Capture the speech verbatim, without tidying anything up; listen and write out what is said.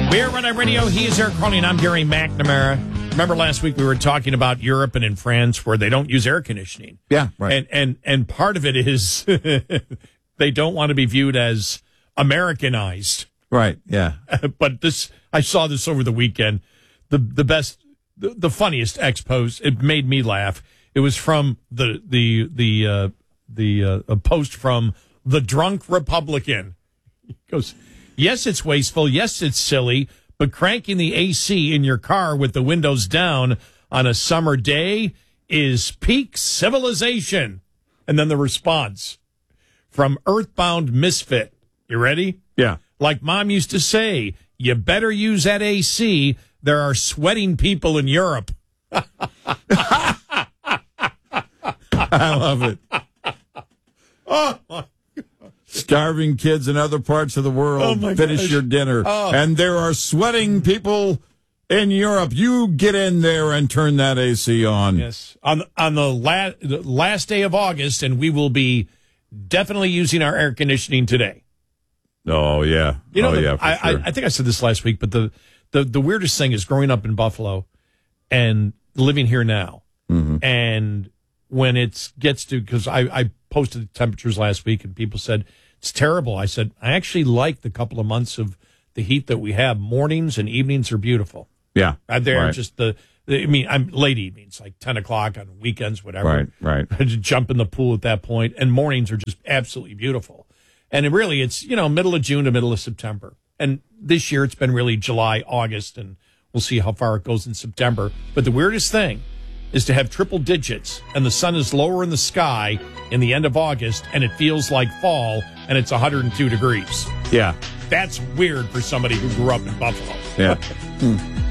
We're Red Eye Radio. He is Eric Crowley, and I'm Gary McNamara. Remember last week we were talking about Europe and in France where they don't use air conditioning. Yeah, right. And and and part of it is they don't want to be viewed as Americanized. Right, yeah. But this, I saw this over the weekend. The the best, the, the funniest expose. It made me laugh. It was from the the the uh, the uh, a post from the Drunk Republican. He goes, yes, it's wasteful. Yes, it's silly. But cranking the A C in your car with the windows down on a summer day is peak civilization. And then the response from Earthbound Misfit. You ready? Yeah. Like Mom used to say, you better use that A C. There are sweating people in Europe. I love it. Oh, my. Starving kids in other parts of the world, Oh my finish gosh. your dinner. Oh. And there are sweating people in Europe. You get in there and turn that A C on. Yes. On, on the, la- the last day of August, and we will be definitely using our air conditioning today. Oh, yeah. You know, oh, the, yeah, for I, sure. I, I think I said this last week, but the, the, the weirdest thing is growing up in Buffalo and living here now. Mm-hmm. And when it gets to, because I, I posted the temperatures last week and people said, it's terrible. I said, I actually like the couple of months of the heat that we have. Mornings and evenings are beautiful. Yeah. Uh, They're right. just the, the, I mean, I'm late evenings, like ten o'clock on weekends, whatever. Right, right. I just jump in the pool at that point, and mornings are just absolutely beautiful. And it really, it's, you know, middle of June to middle of September. And this year it's been really July, August, and we'll see how far it goes in September. But the weirdest thing is to have triple digits, and the sun is lower in the sky in the end of August, and it feels like fall, and it's one hundred two degrees. Yeah. That's weird for somebody who grew up in Buffalo. Yeah.